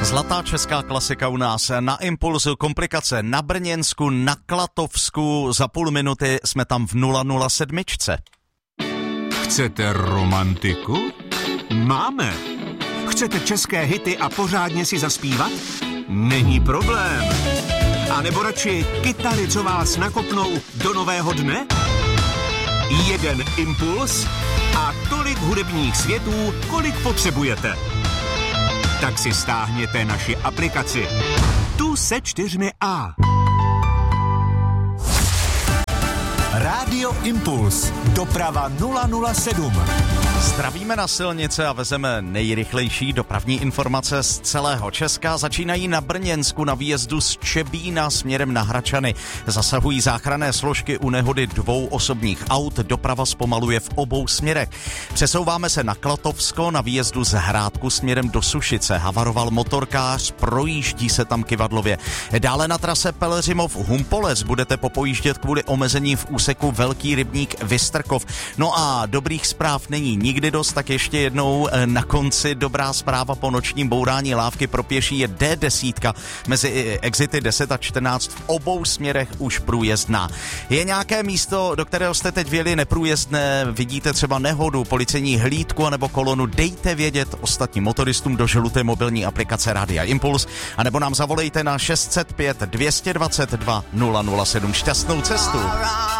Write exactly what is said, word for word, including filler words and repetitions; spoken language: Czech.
Zlatá česká klasika u nás na Impulzu, komplikace na Brněnsku, na Klatovsku, za půl minuty jsme tam v nula nula sedm. Chcete romantiku? Máme. Chcete české hity a pořádně si zaspívat? Není problém. A nebo radši kytary, co vás nakopnou do nového dne? Jeden impuls a tolik hudebních světů, kolik potřebujete. Tak si stáhněte naši aplikaci. Tu se čtyřmi A. Rádio Impuls. Doprava nula nula sedm. Zdravíme na silnice a vezeme nejrychlejší dopravní informace z celého Česka. Začínají na Brněnsku na výjezdu z Čebína směrem na Hračany. Zasahují záchranné složky u nehody dvou osobních aut. Doprava zpomaluje v obou směrech. Přesouváme se na Klatovsko na výjezdu z Hrádku směrem do Sušice. Havaroval motorkář, projíždí se tam kyvadlově. Dále na trase Pelhřimov-Humpolec budete popojíždět kvůli omezení v úseku Velký rybník Vystrkov. No a dobrých zpráv není nikdy dost, tak ještě jednou na konci dobrá zpráva. Po nočním bourání lávky pro pěší je D deset mezi exity deset a čtrnáct v obou směrech už průjezdná. Je nějaké místo, do kterého jste teď vjeli neprůjezdné, vidíte třeba nehodu, policejní hlídku anebo kolonu, dejte vědět ostatním motoristům do žluté mobilní aplikace Rádia Impuls, anebo nám zavolejte na šest set pět dvě dvacet dva nula nula sedm. Šťastnou cestu.